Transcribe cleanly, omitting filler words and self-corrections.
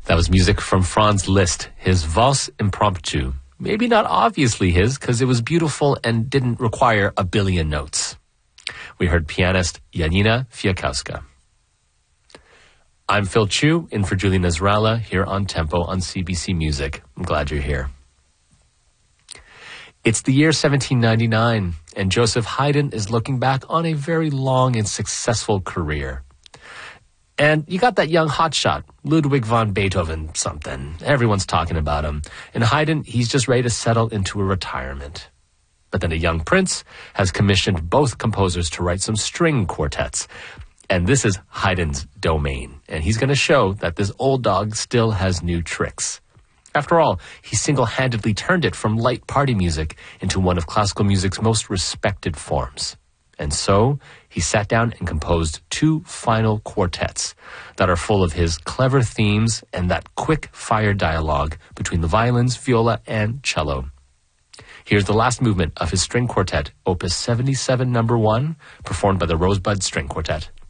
That was music from Franz Liszt, his Valse Impromptu. Maybe not obviously his, because it was beautiful and didn't require a billion notes. We heard pianist Janina Fiakowska. I'm Phil Chu, in for Julie Nasrallah, here on Tempo on CBC Music. I'm glad you're here. It's the year 1799, and Joseph Haydn is looking back on a very long and successful career. And you got that young hotshot, Ludwig van Beethoven something. Everyone's talking about him. And Haydn, he's just ready to settle into a retirement. But then a young prince has commissioned both composers to write some string quartets. And this is Haydn's domain. And he's going to show that this old dog still has new tricks. After all, he single-handedly turned it from light party music into one of classical music's most respected forms. And so he sat down and composed two final quartets that are full of his clever themes and that quick-fire dialogue between the violins, viola, and cello. Here's the last movement of his string quartet, Opus 77, No. 1, performed by the Rosebud String Quartet.